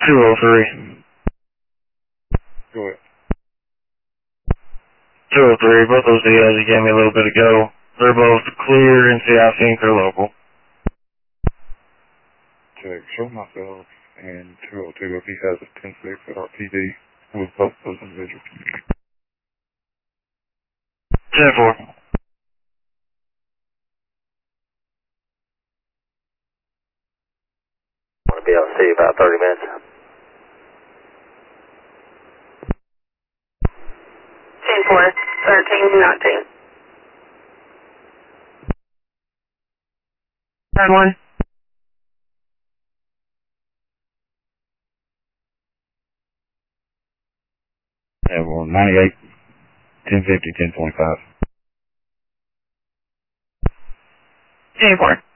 203. Go ahead. 203, both those DLs you gave me a little bit ago, they're both clear, NCI sync, or local. Check, show myself, and 202 if he has a 10-6 at RTD with both those individuals. 10-4. Want to be able to see you about 30 minutes. 10-4, 13-19. 10-1. Yeah, well, 98, 1050, 10.5. 10-4.